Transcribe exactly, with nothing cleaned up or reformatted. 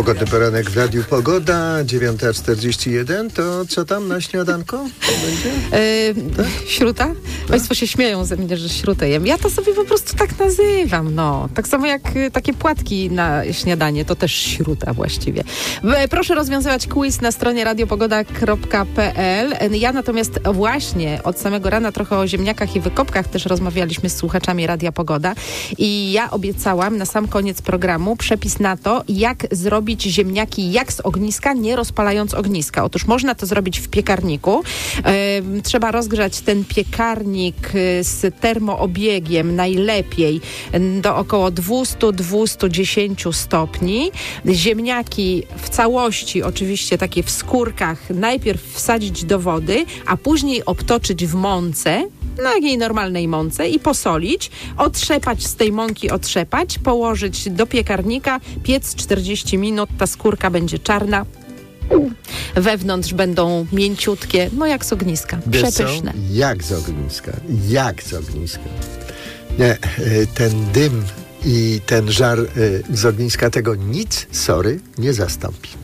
Pogodny poranek w Radiu Pogoda, dziewiąta czterdzieści jeden. To co tam na śniadanko będzie? Yy, tak? Śruta? Tak? Państwo się śmieją ze mnie, że śrutę jem. Ja to sobie po prostu tak nazywam, no. Tak samo jak y, takie płatki na śniadanie, to też śruta właściwie. E, proszę rozwiązywać quiz na stronie radiopogoda kropka pe el. E, ja natomiast właśnie od samego rana trochę o ziemniakach i wykopkach też rozmawialiśmy z słuchaczami Radia Pogoda i ja obiecałam na sam koniec programu przepis na to, jak zrobić ziemniaki jak z ogniska, nie rozpalając ogniska. Otóż można to zrobić w piekarniku. E, trzeba rozgrzać ten piekarnik z termoobiegiem najlepiej do około dwieście do dwustu dziesięciu stopni. Ziemniaki w całości, oczywiście takie w skórkach, najpierw wsadzić do wody, a później obtoczyć w mące, na jakiej normalnej mące i posolić, otrzepać z tej mąki, otrzepać, położyć do piekarnika, piec czterdzieści minut, ta skórka będzie czarna. Wewnątrz będą mięciutkie, no jak z ogniska. Przepyszne. Jak z ogniska. Jak z ogniska. Nie, ten dym i ten żar z ogniska tego nic, sorry, nie zastąpi.